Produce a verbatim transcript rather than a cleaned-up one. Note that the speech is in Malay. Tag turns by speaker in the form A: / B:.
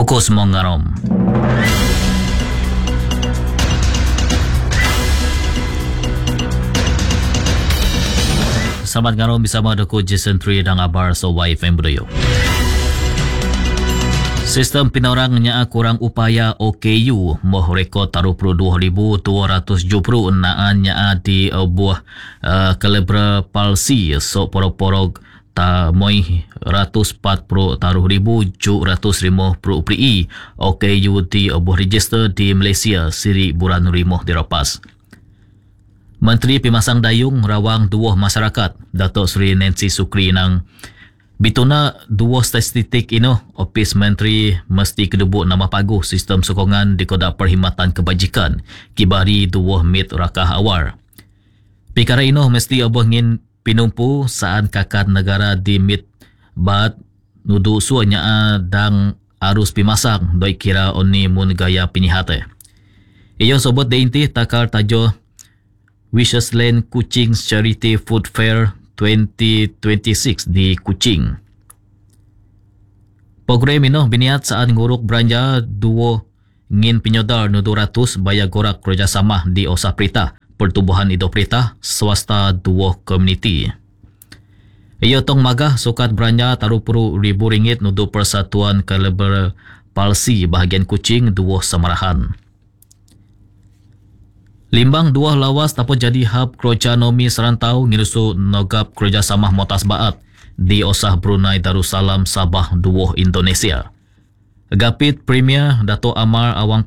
A: Fokus Mongarom. Selamat ngarom bersama Doko Jason Tri dan Abar So Y F M Budaya. Sistem pinaurang nya kurang upaya O K U moh rekod taruh puluh dua ribu dua ratus tujuh puluh naan nya di uh, buah uh, cerebral palsy so poro-poro ta moi ratus empat puluh taruh ribu tujuh ratus lima puluh pri O K U di uh, buah register di Malaysia Siri Buran Rimoh dirapas. Menteri Pimasang Dayung rawang dua masyarakat Datuk Seri Nancy Sukri nang bituna dua statistik ino Ofis Menteri mesti kedebuk nama paguh sistem sokongan di Kodak Perkhidmatan Kebajikan kibari dua mit rakah awal. Perkara ino mesti abah ngin pinumpu saan kakad negara di mit bat nudu suanya dang arus pimasang doi kira oni mun gaya pinihate. Iyo sobot de inti takar tajo Wishes Land Kuching Charity Food Fair twenty twenty-six di Kuching. Program ini biniat saat nguruk belanja dua ngin penyodar nudu ratus bayar gorak kerjasama di Osah Perintah Pertubuhan Ido Perintah swasta dua komuniti. Ia tong magah sukat belanja taruh puluh ribu ringgit nudu Persatuan Cerebral Palsy bahagian Kuching dua Samarahan. Limbang dua lawas tapos jadi hub kronomi serantau ngirusu nogap kerjasama motas baat di Osah Brunei Darussalam Sabah dua Indonesia. Gapit Premier Dato' Amar Awang